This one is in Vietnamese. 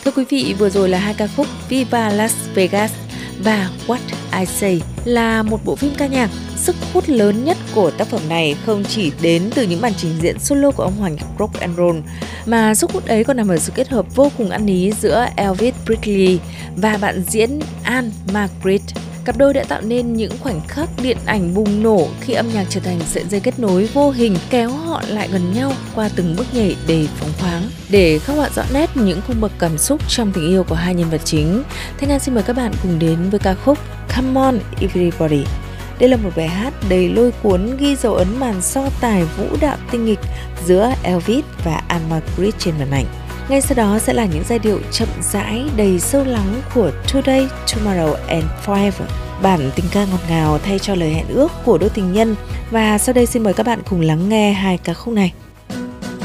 Thưa quý vị, vừa rồi là hai ca khúc Viva Las Vegas và What I Say là một bộ phim ca nhạc. Sức hút lớn nhất của tác phẩm này không chỉ đến từ những màn trình diễn solo của ông hoàng nhạc rock and roll, mà sức hút ấy còn nằm ở sự kết hợp vô cùng ăn ý giữa Elvis Presley và bạn diễn Anne Margaret. Cặp đôi đã tạo nên những khoảnh khắc điện ảnh bùng nổ khi âm nhạc trở thành sợi dây kết nối vô hình kéo họ lại gần nhau qua từng bước nhảy đầy phóng khoáng. Để khắc họa rõ nét những cung bậc cảm xúc trong tình yêu của hai nhân vật chính, Thanh An xin mời các bạn cùng đến với ca khúc Come On Everybody. Đây là một bài hát đầy lôi cuốn ghi dấu ấn màn so tài vũ đạo tinh nghịch giữa Elvis và Anne Margaret trên màn ảnh. Ngay sau đó sẽ là những giai điệu chậm rãi đầy sâu lắng của Today, Tomorrow and Forever, bản tình ca ngọt ngào thay cho lời hẹn ước của đôi tình nhân. Và sau đây xin mời các bạn cùng lắng nghe hai ca khúc này.